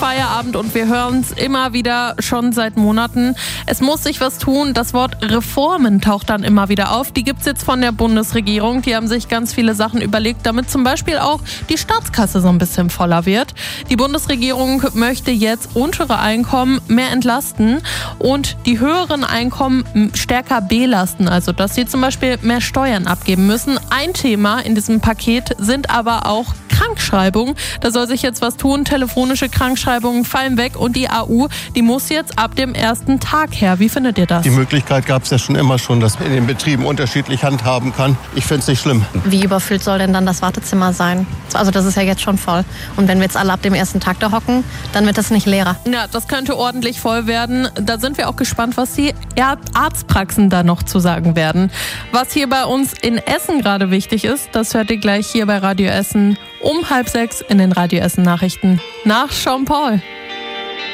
Feierabend und wir hören es immer wieder schon seit Monaten. Es muss sich was tun. Das Wort Reformen taucht dann immer wieder auf. Die gibt es jetzt von der Bundesregierung. Die haben sich ganz viele Sachen überlegt, damit zum Beispiel auch die Staatskasse so ein bisschen voller wird. Die Bundesregierung möchte jetzt untere Einkommen mehr entlasten und die höheren Einkommen stärker belasten. Also, dass sie zum Beispiel mehr Steuern abgeben müssen. Ein Thema in diesem Paket sind aber auch Krankschreibungen. Da soll sich jetzt was tun. Telefonische Krankschreibungen fallen weg und die AU, die muss jetzt ab dem ersten Tag her. Wie findet ihr das? Die Möglichkeit gab es ja schon immer schon, dass man in den Betrieben unterschiedlich handhaben kann. Ich finde es nicht schlimm. Wie überfüllt soll denn dann das Wartezimmer sein? Also das ist ja jetzt schon voll. Und wenn wir jetzt alle ab dem ersten Tag da hocken, dann wird das nicht leerer. Ja, das könnte ordentlich voll werden. Da sind wir auch gespannt, was die Arztpraxen da noch zu sagen werden. Was hier bei uns in Essen gerade wichtig ist, das hört ihr gleich hier bei Radio Essen um 5:30 in den Radio Essen Nachrichten nach Jean Paul.